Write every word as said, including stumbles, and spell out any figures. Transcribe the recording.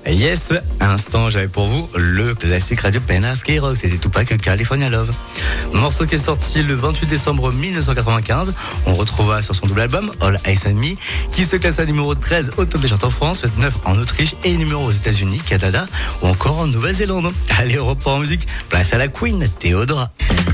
Yes, à l'instant, j'avais pour vous le classique radio Pena Skyrock, c'était Tupac California Love. Morceau qui est sorti le vingt-huit décembre mille neuf cent quatre-vingt-quinze. On retrouva sur son double album All Eyes on Me, qui se classe à numéro treize au top des charts en France, neuf en Autriche et numéro aux États-Unis, Canada ou encore en Nouvelle-Zélande. Allez, on reprend en musique, place à la Queen, Theodora.